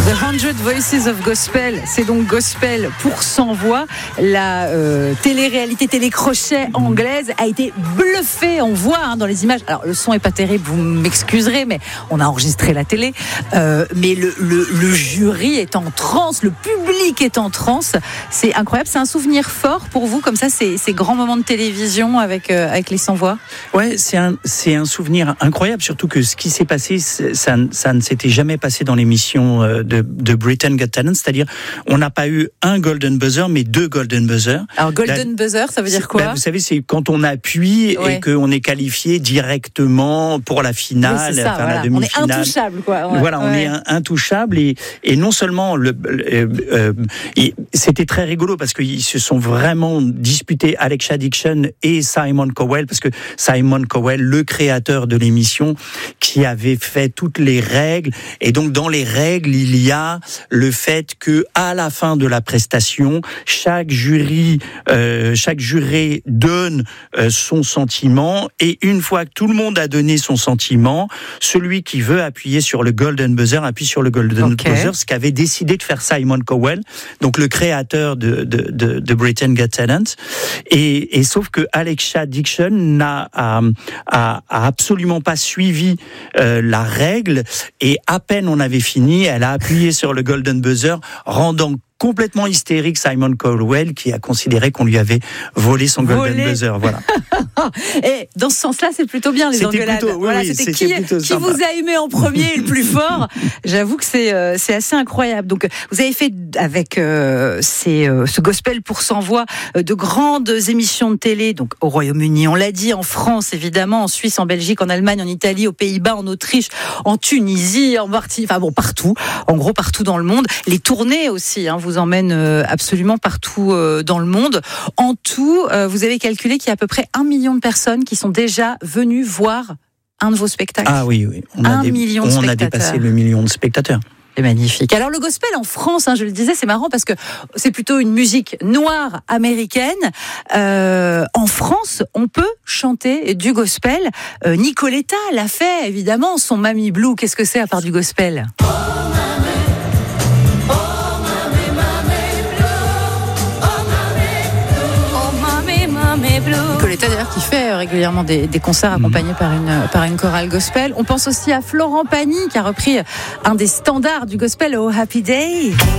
The 100 Voices of Gospel, c'est donc Gospel pour 100 voix. La télé-réalité, télé-crochet anglaise a été bluffée, on voit dans les images. Alors le son est pas terrible, vous m'excuserez, mais on a enregistré la télé. Mais le jury est en transe, le public est en transe. C'est incroyable, c'est un souvenir fort pour vous, comme ça, ces grands moments de télévision avec les 100 voix. Ouais, c'est un souvenir incroyable, surtout que ce qui s'est passé, ça ne s'était jamais passé dans l'émission de Britain Got Talent, c'est-à-dire on n'a pas eu un golden buzzer, mais 2 golden buzzers. Alors golden buzzer, ça veut dire quoi ? Vous savez, c'est quand on appuie et qu'on est qualifié directement pour la finale, oui, c'est ça, voilà. la demi-finale. On est intouchable, quoi. Ouais. Voilà, on est intouchable et non seulement c'était très rigolo parce qu'ils se sont vraiment disputés, Alexa Dixon et Simon Cowell, parce que Simon Cowell, le créateur de l'émission, qui avait fait toutes les règles, et donc dans les règles, il y a le fait que à la fin de la prestation, chaque juré donne son sentiment, et une fois que tout le monde a donné son sentiment, celui qui veut appuyer sur le golden buzzer appuie sur le golden buzzer, ce qu'avait décidé de faire Simon Cowell, donc le créateur de Britain Got Talent, et sauf que Alexa Dixon n'a absolument pas suivi la règle, et à peine on avait fini, elle a appuyé sur le golden buzzer, rendant complètement hystérique Simon Cowell, qui a considéré qu'on lui avait volé son golden buzzer. Voilà. Et dans ce sens-là, c'est plutôt bien les engueulades. C'était qui vous a aimé en premier et le plus fort. J'avoue que c'est assez incroyable. Donc, vous avez fait avec ce gospel pour 100 voix de grandes émissions de télé. Donc, au Royaume-Uni, on l'a dit, en France évidemment, en Suisse, en Belgique, en Allemagne, en Italie, aux Pays-Bas, en Autriche, en Tunisie, en Martinique, enfin bon, partout. En gros, partout dans le monde. Les tournées aussi, vous emmène absolument partout dans le monde. En tout, vous avez calculé qu'il y a à peu près 1 million de personnes qui sont déjà venues voir un de vos spectacles. Ah oui. On a dépassé le million de spectateurs. C'est magnifique. Alors le gospel en France, je le disais, c'est marrant parce que c'est plutôt une musique noire américaine. En France, on peut chanter du gospel. Nicoletta l'a fait, évidemment. Son Mamie Blue, qu'est-ce que c'est à part du gospel ? Nicoletta d'ailleurs qui fait régulièrement des concerts accompagnés par une chorale gospel. On pense aussi à Florent Pagny qui a repris un des standards du gospel, Oh Happy Day.